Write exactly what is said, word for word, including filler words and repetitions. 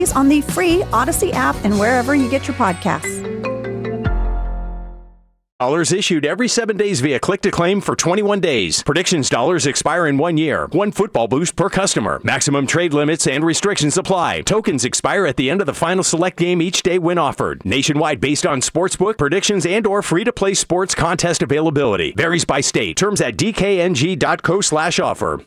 on the free Odyssey app and wherever you get your podcasts. Dollars issued every seven days via click to claim for twenty-one days. Predictions dollars expire in one year. One football boost per customer. Maximum trade limits and restrictions apply. Tokens expire at the end of the final select game each day when offered. Nationwide based on sportsbook predictions and or free-to-play sports contest availability. Varies by state. Terms at d k n g dot co slash offer.